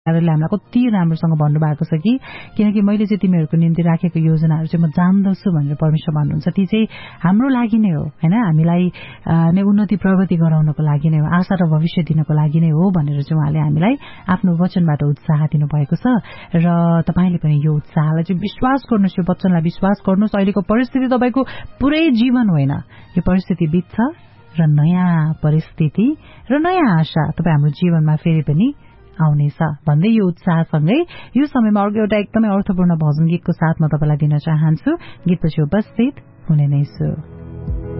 हामीलाई कति राम्रोसँग भन्नुभएको छ किनकि मैले चाहिँ तिमीहरूको निम्ति राखेको योजनाहरू चाहिँ म जान्दछु भनेर परमेश्वर भन्नुहुन्छ। ती चाहिँ हाम्रो लागि नै हो हैन, हामीलाई नै उन्नति प्रगति गराउनको लागि नै हो, आशा र भविष्य दिनको लागि नै हो भनेर चाहिँ उहाँले हामीलाई आफ्नो वचनबाट उत्साह दिनुभएको छ। र तपाईले पनि यो उत्साहलाई चाहिँ विश्वास गर्नुहोस्, यो वचनलाई विश्वास गर्नुहोस्। अहिलेको परिस्थिति तपाईको पुरै जीवन होइन, यो परिस्थिति बित्छ र नयाँ परिस्थिति र नयाँ आशा तपाई हाम्रो जीवनमा फेरि पनि आउनेछ भन्दै यो उत्साहसँगै यो समयमा अर्को एउटा एकदमै अर्थपूर्ण भजन गीतको साथमा तपाईलाई दिन चाहन्छु। गीतपछि उपस्थित हुने नै छु।